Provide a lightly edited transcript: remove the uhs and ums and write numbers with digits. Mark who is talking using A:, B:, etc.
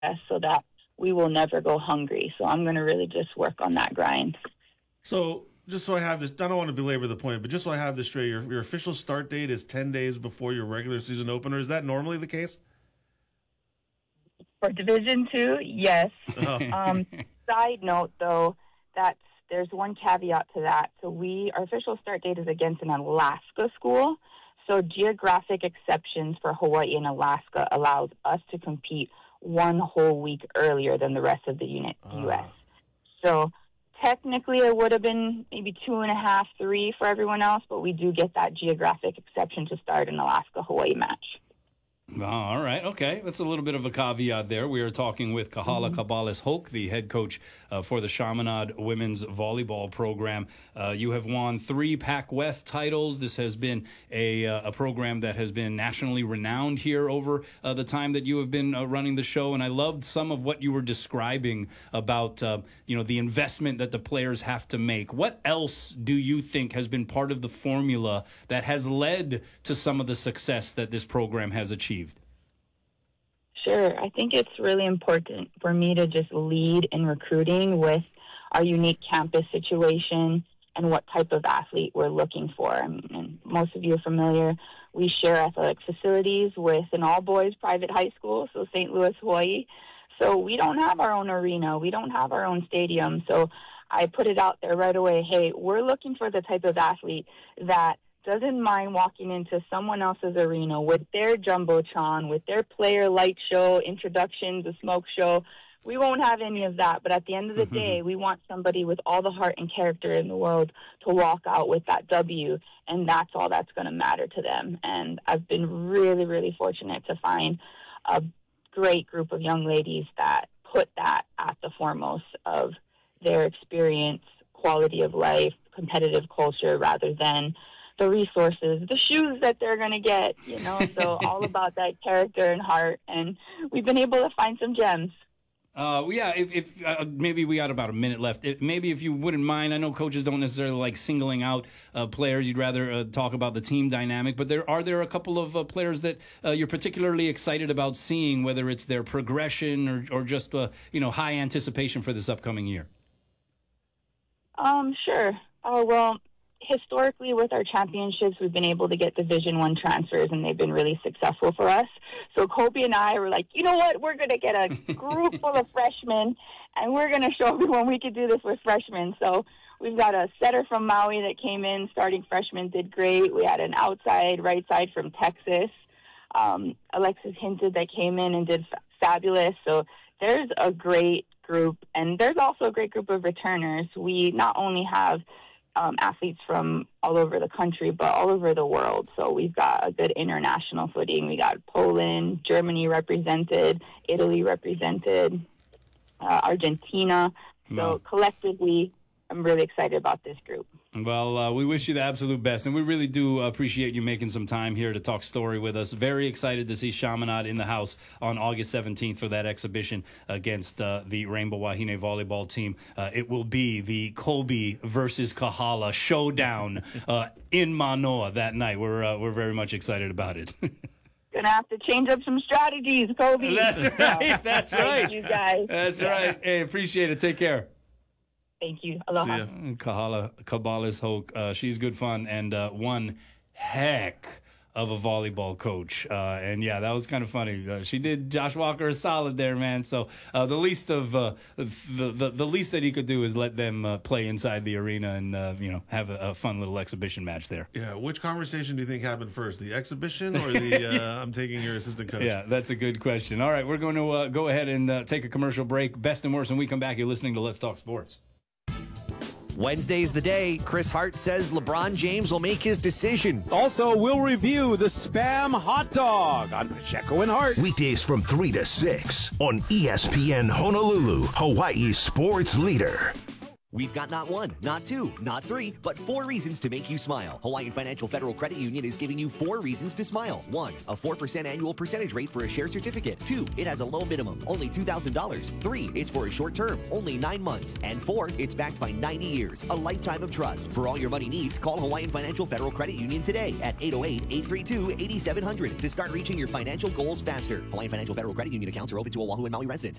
A: so that we will never go hungry. So I'm going to really just work on that grind.
B: So just so I have this, I don't want to belabor the point, but just so I have this straight, your official start date is 10 days before your regular season opener. Is that normally the case?
A: For Division II, yes.
B: Oh.
A: Side note, though, there's one caveat to that. So our official start date is against an Alaska school. So geographic exceptions for Hawaii and Alaska allows us to compete one whole week earlier than the rest of the U.S. So technically it would have been maybe 2.5, 3 for everyone else, but we do get that geographic exception to start an Alaska-Hawaii match.
C: Oh, all right. Okay. That's a little bit of a caveat there. We are talking with Kahala Cabales-Hoke, the head coach for the Chaminade women's volleyball program. You have won 3 Pac West titles. This has been a program that has been nationally renowned here over the time that you have been running the show. And I loved some of what you were describing about, the investment that the players have to make. What else do you think has been part of the formula that has led to some of the success that this program has achieved?
A: Sure. I think it's really important for me to just lead in recruiting with our unique campus situation and what type of athlete we're looking for. And most of you are familiar, we share athletic facilities with an all-boys private high school, so St. Louis, Hawaii. So we don't have our own arena. We don't have our own stadium. So I put it out there right away, hey, we're looking for the type of athlete that doesn't mind walking into someone else's arena with their Jumbotron, with their player light show, introductions, a smoke show. We won't have any of that, but at the end of the day, we want somebody with all the heart and character in the world to walk out with that W, and that's all that's going to matter to them. And I've been really, really fortunate to find a great group of young ladies that put that at the foremost of their experience, quality of life, competitive culture, rather than the resources, the shoes that they're going to get, so all about that character and heart. And we've been able to find some gems.
C: If maybe we got about a minute left. Maybe if you wouldn't mind, I know coaches don't necessarily like singling out players. You'd rather talk about the team dynamic. But are there a couple of players that you're particularly excited about seeing, whether it's their progression or just high anticipation for this upcoming year?
A: Sure. Well, historically with our championships, we've been able to get Division I transfers, and they've been really successful for us. So Kobe and I were like, you know what? We're going to get a group full of freshmen, and we're going to show everyone we could do this with freshmen. So we've got a setter from Maui that came in, starting freshman, did great. We had an outside right side from Texas, Alexis Hinted, that came in and did fabulous. So there's a great group, and there's also a great group of returners. We not only have athletes from all over the country, but all over the world. So we've got a good international footing. We got Poland, Germany represented, Italy represented, Argentina. So collectively, I'm really excited about this group.
C: Well, we wish you the absolute best, and we really do appreciate you making some time here to talk story with us. Very excited to see Chaminade in the house on August 17th for that exhibition against the Rainbow Wahine volleyball team. It will be the Kobe versus Kahala showdown in Manoa that night. We're very much excited about it.
A: Gonna have to change up some strategies, Kobe.
C: That's right. That's right.
A: Thank you guys.
C: That's right. Hey, appreciate it. Take care.
A: Thank you. Aloha.
C: Kahala Cabales-Hoke. She's good fun and one heck of a volleyball coach. And yeah, that was kind of funny. She did Josh Walker a solid there, man. So the least of the least that he could do is let them play inside the arena and have a fun little exhibition match there.
B: Yeah. Which conversation do you think happened first, the exhibition or the I'm taking your assistant coach?
C: Yeah, that's a good question. All right, we're going to go ahead and take a commercial break. Best and worst, when we come back, you're listening to Let's Talk Sports.
D: Wednesday's the day. Chris Hart says LeBron James will make his decision.
E: Also, we'll review the Spam Hot Dog on Pacheco and Hart.
F: Weekdays from 3 to 6 on ESPN Honolulu, Hawaii's sports leader.
D: We've got not one, not two, not three, but 4 reasons to make you smile. Hawaiian Financial Federal Credit Union is giving you 4 reasons to smile. 1, a 4% annual percentage rate for a share certificate. 2, it has a low minimum, only $2,000. 3, it's for a short term, only 9 months. And 4, it's backed by 90 years, a lifetime of trust. For all your money needs, call Hawaiian Financial Federal Credit Union today at 808-832-8700 to start reaching your financial goals faster. Hawaiian Financial Federal Credit Union accounts are open to Oahu and Maui residents.